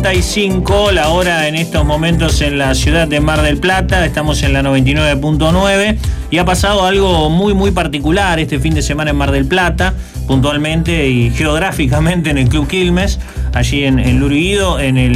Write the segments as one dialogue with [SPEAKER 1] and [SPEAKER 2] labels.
[SPEAKER 1] 35 la hora en estos momentos en la ciudad de Mar del Plata, estamos en la 99.9 y ha pasado algo muy particular este fin de semana en Mar del Plata, puntualmente y geográficamente en el Club Quilmes, allí en Luriguido,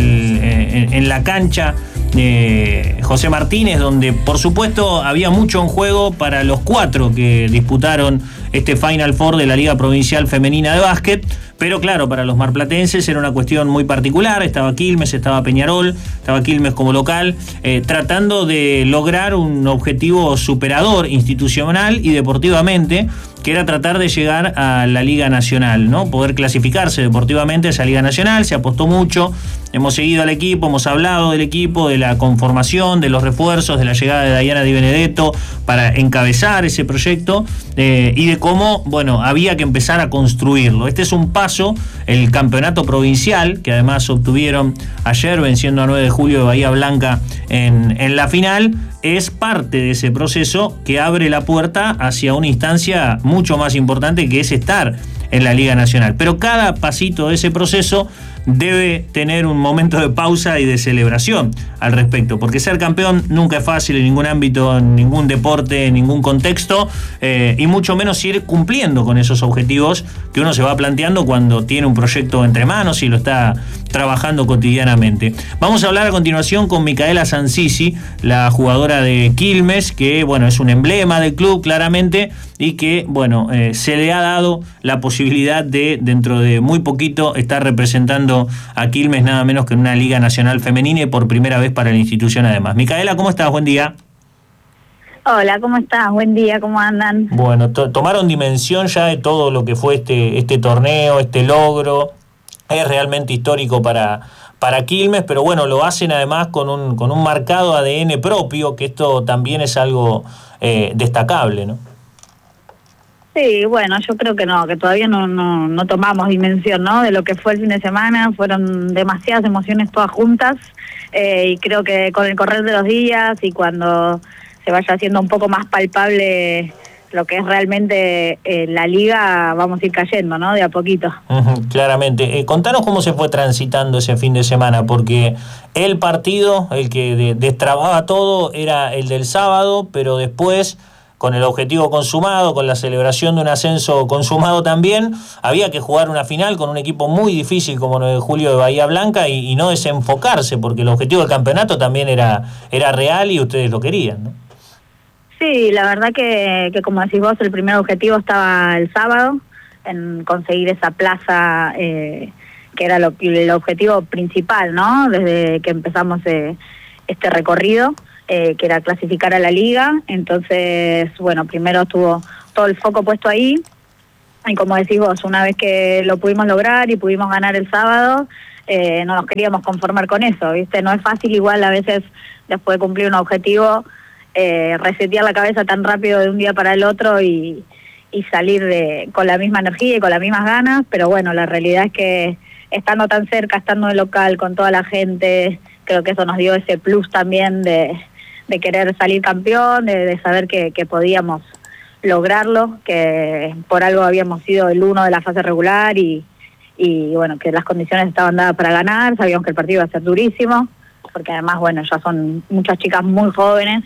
[SPEAKER 1] en la cancha de José Martínez, donde por supuesto había mucho en juego para los 4 que disputaron este Final Four de la Liga Provincial Femenina de Básquet. Pero claro, para los marplatenses era una cuestión muy particular. Estaba Quilmes, estaba Peñarol, estaba Quilmes como local, tratando de lograr un objetivo superador institucional y deportivamente, que era tratar de llegar a la Liga Nacional, ¿no? Poder clasificarse deportivamente a esa Liga Nacional. Se apostó mucho, hemos seguido al equipo, hemos hablado del equipo, de la conformación, de los refuerzos, de la llegada de Dayana Di Benedetto para encabezar ese proyecto y de cómo, bueno, había que empezar a construirlo. Este es un paso, el campeonato provincial, que además obtuvieron ayer venciendo a 9 de julio de Bahía Blanca en la final, es parte de ese proceso que abre la puerta hacia una instancia mucho más importante, que es estar en la Liga Nacional. Pero cada pasito de ese proceso debe tener un momento de pausa y de celebración al respecto, porque ser campeón nunca es fácil en ningún ámbito, en ningún deporte, en ningún contexto, y mucho menos ir cumpliendo con esos objetivos que uno se va planteando cuando tiene un proyecto entre manos y lo está trabajando cotidianamente. Vamos a hablar a continuación con Micaela Sansisi, la jugadora de Quilmes, que bueno, es un emblema del club claramente, y que bueno, se le ha dado la posibilidad de, dentro de muy poquito, estar representando a Quilmes nada menos que en una Liga Nacional Femenina y por primera vez para la institución además. Micaela, ¿cómo estás? Buen día.
[SPEAKER 2] Hola, ¿cómo estás? Buen día, ¿cómo andan?
[SPEAKER 1] Bueno, tomaron dimensión ya de todo lo que fue este torneo, este logro. Es realmente histórico para Quilmes, pero bueno, lo hacen además con un marcado ADN propio, que esto también es algo destacable, ¿no?
[SPEAKER 2] Sí, bueno, yo creo que no, que todavía no tomamos dimensión, ¿no?, de lo que fue el fin de semana. Fueron demasiadas emociones todas juntas, y creo que con el correr de los días y cuando se vaya haciendo un poco más palpable lo que es realmente la liga, vamos a ir cayendo, ¿no?, de a poquito.
[SPEAKER 1] Claramente. Contanos cómo se fue transitando ese fin de semana, porque el partido, el que destrababa todo, era el del sábado, pero después, con el objetivo consumado, con la celebración de un ascenso consumado también, había que jugar una final con un equipo muy difícil como 9 de julio de Bahía Blanca y no desenfocarse, porque el objetivo del campeonato también era real y ustedes lo querían, ¿no?
[SPEAKER 2] Sí, la verdad que como decís vos, el primer objetivo estaba el sábado, en conseguir esa plaza, que era el objetivo principal, ¿no?, desde que empezamos este recorrido, que era clasificar a la liga. Entonces, bueno, primero estuvo todo el foco puesto ahí, y como decís vos, una vez que lo pudimos lograr y pudimos ganar el sábado, no nos queríamos conformar con eso, ¿viste? No es fácil igual a veces, después de cumplir un objetivo, resetear la cabeza tan rápido de un día para el otro y salir con la misma energía y con las mismas ganas. Pero bueno, la realidad es que estando tan cerca, estando en local con toda la gente, creo que eso nos dio ese plus también de querer salir campeón, de saber que podíamos lograrlo, que por algo habíamos sido el 1 de la fase regular y bueno, que las condiciones estaban dadas para ganar. Sabíamos que el partido iba a ser durísimo, porque además, bueno, ya son muchas chicas muy jóvenes,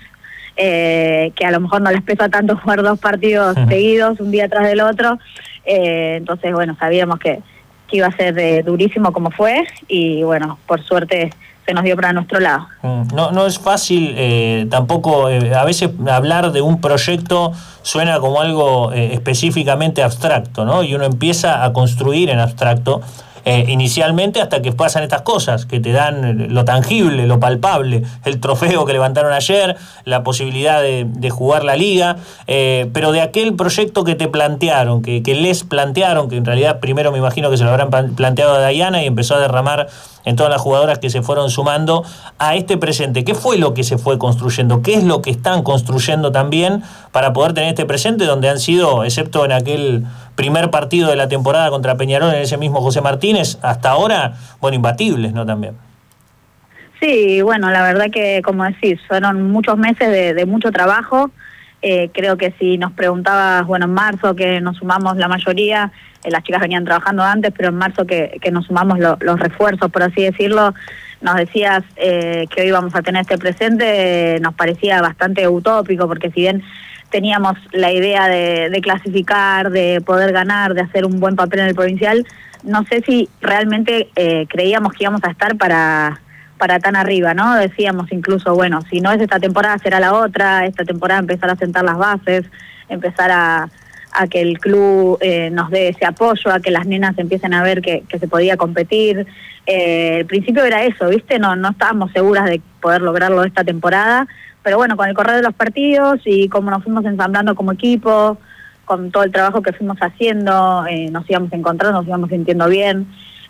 [SPEAKER 2] que a lo mejor no les pesa tanto jugar 2 partidos seguidos, un día tras del otro. Entonces, bueno, sabíamos que iba a ser durísimo como fue, y bueno, por suerte se nos dio para nuestro lado.
[SPEAKER 1] No es fácil tampoco, a veces hablar de un proyecto suena como algo específicamente abstracto, ¿no? Y uno empieza a construir en abstracto inicialmente, hasta que pasan estas cosas que te dan lo tangible, lo palpable, el trofeo que levantaron ayer, la posibilidad de jugar la liga, pero de aquel proyecto que te plantearon, que les plantearon, que en realidad primero me imagino que se lo habrán planteado a Dayana y empezó a derramar en todas las jugadoras que se fueron sumando a este presente. ¿Qué fue lo que se fue construyendo? ¿Qué es lo que están construyendo también para poder tener este presente, donde han sido, excepto en aquel primer partido de la temporada contra Peñarol en ese mismo José Martínez, hasta ahora, bueno, imbatibles, ¿no? También.
[SPEAKER 2] Sí, bueno, la verdad que, como decís, fueron muchos meses de mucho trabajo, Creo que si nos preguntabas, bueno, en marzo que nos sumamos la mayoría, las chicas venían trabajando antes, pero en marzo que nos sumamos los refuerzos, por así decirlo, nos decías que hoy íbamos a tener este presente, nos parecía bastante utópico, porque si bien teníamos la idea de clasificar, de poder ganar, de hacer un buen papel en el provincial, no sé si realmente creíamos que íbamos a estar para tan arriba, ¿no? Decíamos incluso, bueno, si no es esta temporada será la otra, esta temporada empezar a sentar las bases, empezar a que el club nos dé ese apoyo, a que las nenas empiecen a ver que se podía competir. Al principio era eso, ¿viste? No estábamos seguras de poder lograrlo esta temporada, pero bueno, con el correr de los partidos y como nos fuimos ensamblando como equipo, con todo el trabajo que fuimos haciendo, nos íbamos encontrando, nos íbamos sintiendo bien.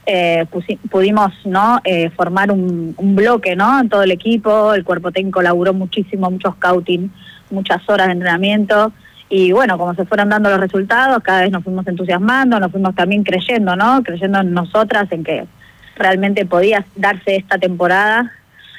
[SPEAKER 2] Pudimos, ¿no? Formar un bloque, ¿no? En todo el equipo, el cuerpo técnico laburó muchísimo, mucho scouting, muchas horas de entrenamiento, y bueno, como se fueron dando los resultados, cada vez nos fuimos entusiasmando, nos fuimos también creyendo, ¿no? Creyendo en nosotras, en que realmente podía darse esta temporada,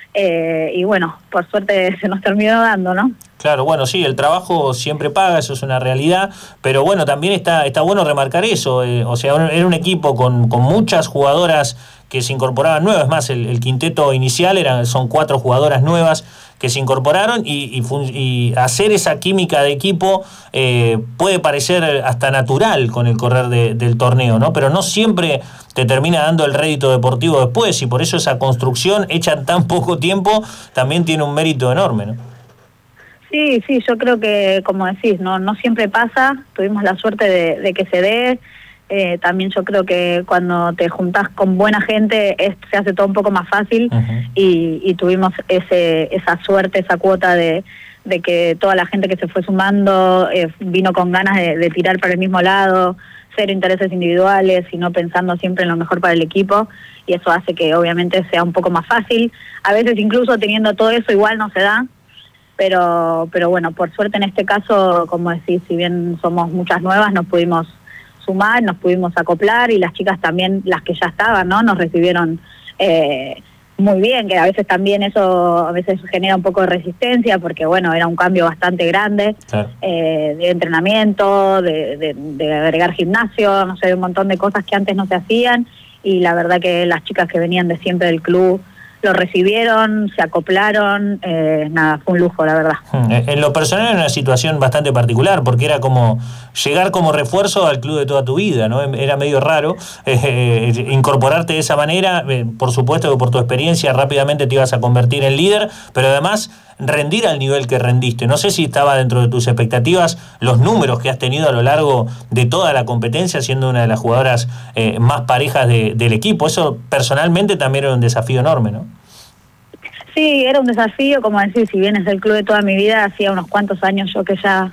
[SPEAKER 2] y bueno, por suerte se nos terminó dando, ¿no?
[SPEAKER 1] Claro, bueno, sí, el trabajo siempre paga, eso es una realidad, pero bueno, también está bueno remarcar eso, o sea, era un equipo con muchas jugadoras que se incorporaban nuevas, es más, el quinteto inicial son 4 jugadoras nuevas que se incorporaron y hacer esa química de equipo puede parecer hasta natural con el correr del torneo, ¿no? Pero no siempre te termina dando el rédito deportivo después, y por eso esa construcción hecha en tan poco tiempo también tiene un mérito enorme, ¿no?
[SPEAKER 2] Sí, yo creo que, como decís, no siempre pasa, tuvimos la suerte de que se dé. También yo creo que cuando te juntás con buena gente se hace todo un poco más fácil. Uh-huh. y tuvimos esa suerte, esa cuota de que toda la gente que se fue sumando vino con ganas de tirar para el mismo lado, cero intereses individuales, sino pensando siempre en lo mejor para el equipo, y eso hace que obviamente sea un poco más fácil. A veces incluso teniendo todo eso igual no se da, pero bueno, por suerte en este caso, como decís, si bien somos muchas nuevas, nos pudimos sumar, nos pudimos acoplar, y las chicas también, las que ya estaban, ¿no? Nos recibieron muy bien, que a veces también eso a veces genera un poco de resistencia, porque bueno, era un cambio bastante grande, claro. De entrenamiento, de agregar gimnasio, no sé, un montón de cosas que antes no se hacían, y la verdad que las chicas que venían de siempre del club lo recibieron, se acoplaron, nada, fue un lujo, la verdad.
[SPEAKER 1] En lo personal era una situación bastante particular, porque era como llegar como refuerzo al club de toda tu vida, ¿no? Era medio raro incorporarte de esa manera. Por supuesto que por tu experiencia rápidamente te ibas a convertir en líder, pero además rendir al nivel que rendiste. No sé si estaba dentro de tus expectativas los números que has tenido a lo largo de toda la competencia, siendo una de las jugadoras más parejas del equipo. Eso personalmente también era un desafío enorme, ¿no?
[SPEAKER 2] Sí, era un desafío, como decir, si bien es el club de toda mi vida, hacía unos cuantos años yo que ya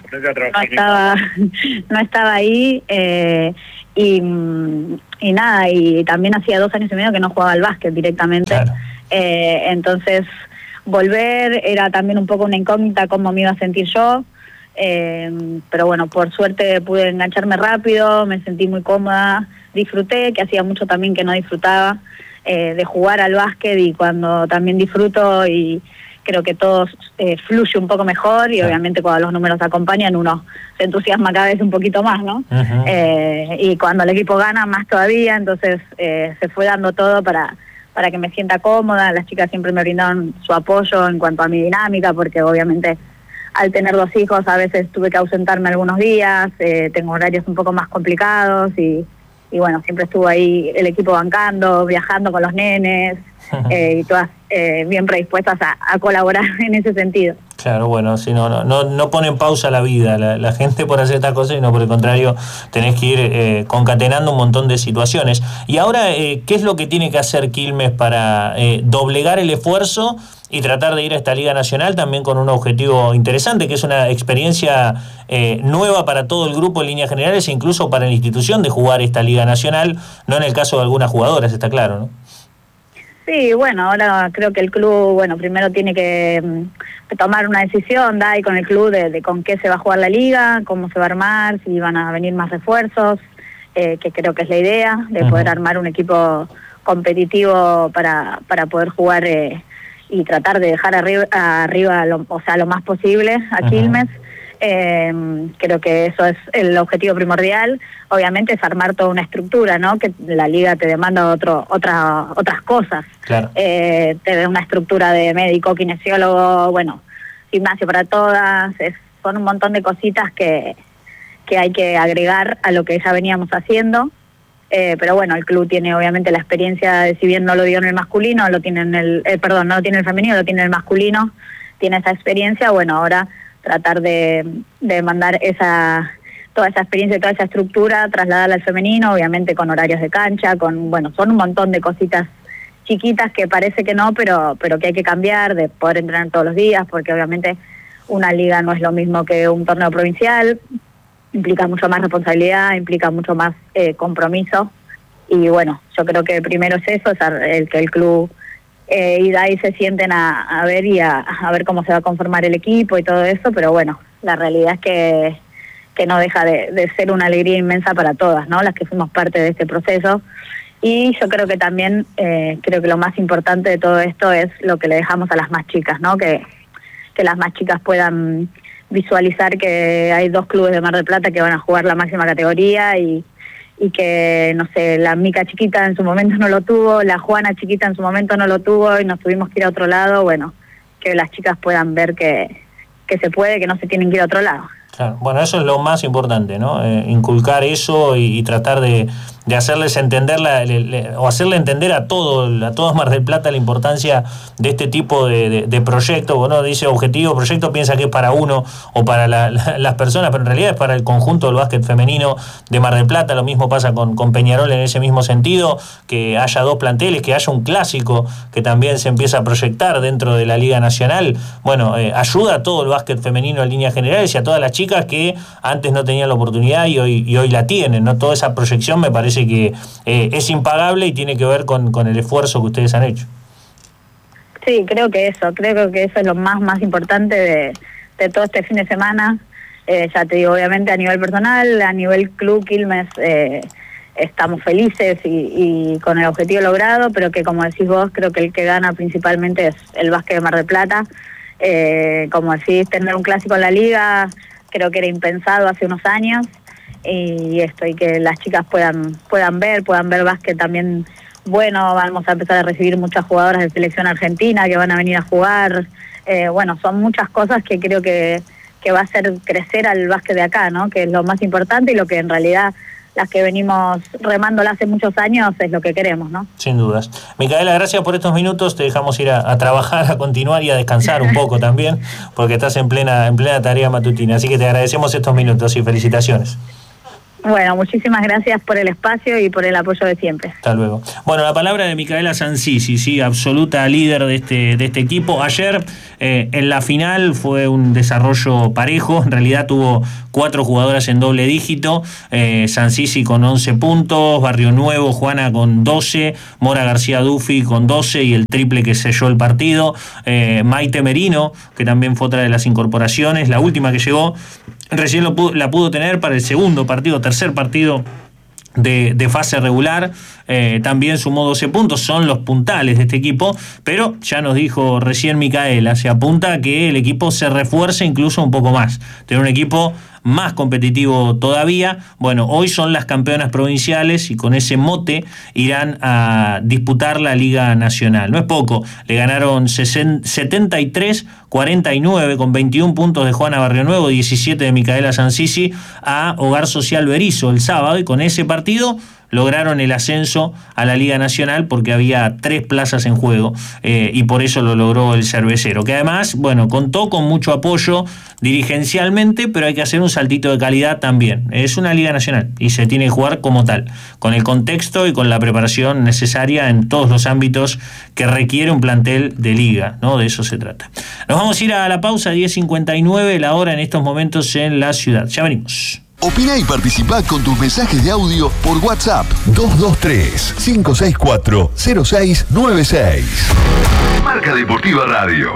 [SPEAKER 2] no estaba ahí, y nada, y también hacía 2 años y medio que no jugaba al básquet directamente. Claro. Entonces volver era también un poco una incógnita cómo me iba a sentir yo, pero bueno, por suerte pude engancharme rápido, me sentí muy cómoda, disfruté, que hacía mucho también que no disfrutaba de jugar al básquet, y cuando también disfruto y creo que todo fluye un poco mejor, y obviamente cuando los números acompañan uno se entusiasma cada vez un poquito más, ¿no? Uh-huh. Y cuando el equipo gana más todavía, entonces se fue dando todo para que me sienta cómoda. Las chicas siempre me brindaron su apoyo en cuanto a mi dinámica, porque obviamente al tener 2 hijos a veces tuve que ausentarme algunos días, tengo horarios un poco más complicados, y bueno, siempre estuvo ahí el equipo bancando, viajando con los nenes, y todas bien predispuestas a colaborar en ese sentido.
[SPEAKER 1] Claro, bueno, si no pone en pausa la vida la gente por hacer estas cosas, sino por el contrario tenés que ir concatenando un montón de situaciones. Y ahora, ¿qué es lo que tiene que hacer Quilmes para doblegar el esfuerzo y tratar de ir a esta Liga Nacional también con un objetivo interesante, que es una experiencia nueva para todo el grupo en líneas generales, e incluso para la institución, de jugar esta Liga Nacional, no en el caso de algunas jugadoras, está claro, ¿no?
[SPEAKER 2] Sí, bueno, ahora creo que el club, bueno, primero tiene que tomar una decisión, y con el club de con qué se va a jugar la liga, cómo se va a armar, si van a venir más refuerzos, que creo que es la idea, de poder armar un equipo competitivo para poder jugar y tratar de dejar arriba lo más posible a Quilmes. Creo que eso es el objetivo primordial. Obviamente es armar toda una estructura, ¿no? Que la liga te demanda otras cosas.
[SPEAKER 1] Claro.
[SPEAKER 2] Te da una estructura de médico, kinesiólogo, bueno, gimnasio para todas. Son un montón de cositas que hay que agregar a lo que ya veníamos haciendo. Pero bueno, el club tiene obviamente la experiencia de, si bien no lo dio en el masculino, lo tiene en el, no lo tiene en el femenino, lo tiene en el masculino, tiene esa experiencia. Bueno, ahora tratar de mandar toda esa experiencia y toda esa estructura, trasladarla al femenino, obviamente con horarios de cancha, son un montón de cositas chiquitas que parece que no, pero que hay que cambiar, de poder entrenar todos los días, porque obviamente una liga no es lo mismo que un torneo provincial, implica mucho más responsabilidad, implica mucho más compromiso, y bueno, yo creo que primero es eso, es el que el club y de ahí se sienten a ver y a ver cómo se va a conformar el equipo y todo eso, pero bueno, la realidad es que no deja de ser una alegría inmensa para todas, ¿no? Las que fuimos parte de este proceso. Y yo creo que también, creo que lo más importante de todo esto es lo que le dejamos a las más chicas, ¿no? Que las más chicas puedan visualizar que hay 2 clubes de Mar del Plata que van a jugar la máxima categoría y que, no sé, la Mica chiquita en su momento no lo tuvo, la Juana chiquita en su momento no lo tuvo y nos tuvimos que ir a otro lado. Bueno, que las chicas puedan ver que se puede, que no se tienen que ir a otro lado.
[SPEAKER 1] Claro. Bueno, eso es lo más importante, ¿no? Inculcar eso y tratar de hacerles entender o hacerle entender a todos Mar del Plata la importancia de este tipo de proyectos. Bueno, dice objetivo, proyecto, piensa que es para uno o para las personas, pero en realidad es para el conjunto del básquet femenino de Mar del Plata. Lo mismo pasa con Peñarol en ese mismo sentido, que haya 2 planteles, que haya un clásico que también se empieza a proyectar dentro de la Liga Nacional. Bueno, ayuda a todo el básquet femenino en líneas generales y a todas las chicas que antes no tenían la oportunidad y hoy la tienen, ¿no? Toda esa proyección me parece que es impagable y tiene que ver con el esfuerzo que ustedes han hecho.
[SPEAKER 2] Sí, creo que eso es lo más importante de todo este fin de semana. Ya te digo, obviamente a nivel personal, a nivel club Quilmes, estamos felices y con el objetivo logrado, pero que, como decís vos, creo que el que gana principalmente es el básquet de Mar del Plata. Como decís, tener un clásico en la liga creo que era impensado hace unos años, y que las chicas puedan ver básquet también. Bueno, vamos a empezar a recibir muchas jugadoras de selección argentina que van a venir a jugar. Bueno, son muchas cosas que creo que va a hacer crecer al básquet de acá, ¿no? Que es lo más importante y lo que en realidad las que venimos remándola hace muchos años es lo que queremos, ¿no?
[SPEAKER 1] Sin dudas. Micaela, gracias por estos minutos. Te dejamos ir a trabajar, a continuar y a descansar un poco también, porque estás en plena tarea matutina. Así que te agradecemos estos minutos y felicitaciones.
[SPEAKER 2] Bueno, muchísimas gracias por el espacio y por el apoyo de siempre.
[SPEAKER 1] Hasta luego. Bueno, la palabra de Micaela Sanzisi, sí, absoluta líder de este equipo. Ayer en la final fue un desarrollo parejo. En realidad tuvo 4 jugadoras en doble dígito. Sanzisi con 11 puntos, Barrio Nuevo, Juana con 12, Mora García Dufi con 12 y el triple que selló el partido. Maite Merino, que también fue otra de las incorporaciones, la última que llegó, recién la pudo tener para el tercer partido de fase regular. También sumó 12 puntos, son los puntales de este equipo, pero ya nos dijo recién Micaela, se apunta a que el equipo se refuerce incluso un poco más, tener un equipo más competitivo todavía. Bueno, hoy son las campeonas provinciales y con ese mote irán a disputar la Liga Nacional. No es poco, le ganaron 73-49 con 21 puntos de Juana Barrio Nuevo, 17 de Micaela Sanzisi a Hogar Social Berizo el sábado, y con ese partido lograron el ascenso a la Liga Nacional porque había 3 plazas en juego, y por eso lo logró el Cervecero, que además, bueno, contó con mucho apoyo dirigencialmente, pero hay que hacer un saltito de calidad también. Es una Liga Nacional y se tiene que jugar como tal, con el contexto y con la preparación necesaria en todos los ámbitos que requiere un plantel de liga, ¿no? De eso se trata. Nos vamos a ir a la pausa, 10:59 la hora en estos momentos en la ciudad. Ya venimos.
[SPEAKER 3] Opina y participa con tus mensajes de audio por WhatsApp 223-564-0696. Marca Deportiva Radio.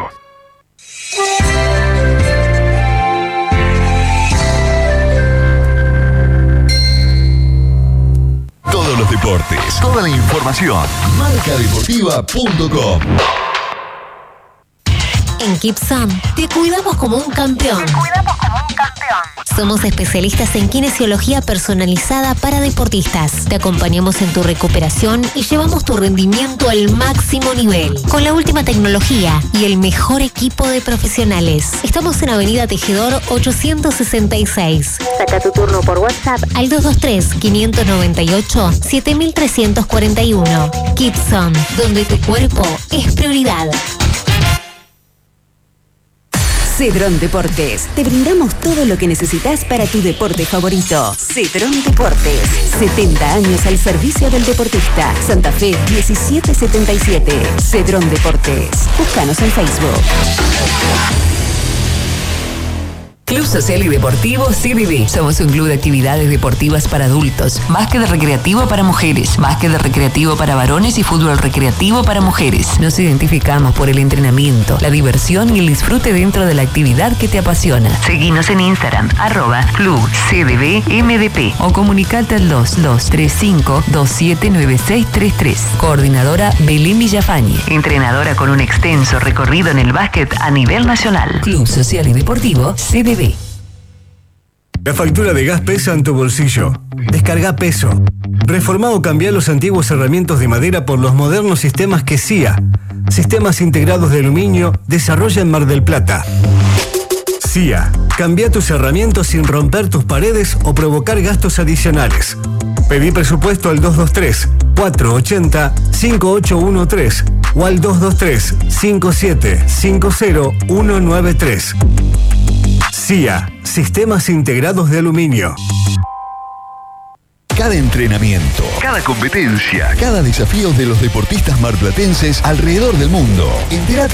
[SPEAKER 3] Todos los deportes, toda la información. Marcadeportiva.com.
[SPEAKER 4] En Kipson te cuidamos como un campeón. Somos especialistas en kinesiología personalizada para deportistas. Te acompañamos en tu recuperación y llevamos tu rendimiento al máximo nivel. Con la última tecnología y el mejor equipo de profesionales. Estamos en Avenida Tejedor 866. Saca tu turno por WhatsApp al 223-598-7341. Kipson, donde tu cuerpo es prioridad.
[SPEAKER 5] Cedrón Deportes. Te brindamos todo lo que necesitas para tu deporte favorito. Cedrón Deportes. 70 años al servicio del deportista. Santa Fe 1777. Cedrón Deportes. Búscanos en Facebook.
[SPEAKER 6] Club Social y Deportivo CDD. Somos un club de actividades deportivas para adultos, básquet recreativo para mujeres, básquet recreativo para varones y fútbol recreativo para mujeres. Nos identificamos por el entrenamiento, la diversión y el disfrute dentro de la actividad que te apasiona. Seguinos en Instagram, @Club CDD-MDP o comunicate al 2235-279633. Coordinadora Belén Villafañe, entrenadora con un extenso recorrido en el básquet a nivel nacional. Club Social y Deportivo CDD.
[SPEAKER 7] La factura de gas pesa en tu bolsillo. Descarga Peso. Reformá o cambiá los antiguos cerramientos de madera por los modernos sistemas que CIA, Sistemas Integrados de Aluminio, desarrolla en Mar del Plata. CIA, cambia tus cerramientos sin romper tus paredes o provocar gastos adicionales. Pedí presupuesto al 223-480-5813 o al 223-5750-193. CIA, Sistemas Integrados de Aluminio.
[SPEAKER 3] Cada entrenamiento, cada competencia, cada desafío de los deportistas marplatenses alrededor del mundo. Entérate